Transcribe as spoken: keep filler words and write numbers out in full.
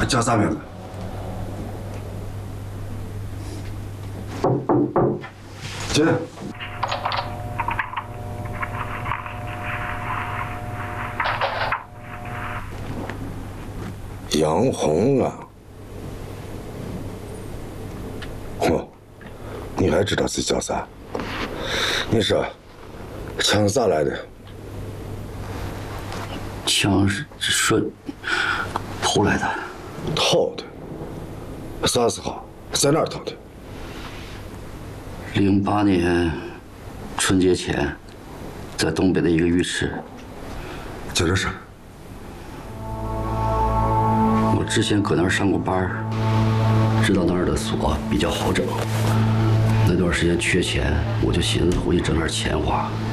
叫啥名字？进。 杨红啊！哦，你还知道这叫啥？你说，枪咋来的？ 枪是说偷来的。 偷的？啥时候？在哪儿偷的？ 零八年春节前，在东北的一个浴池。 就这事儿。 我之前搁那儿上过班，知道那儿的锁比较好整。那段时间缺钱，我就寻思回去整点钱花。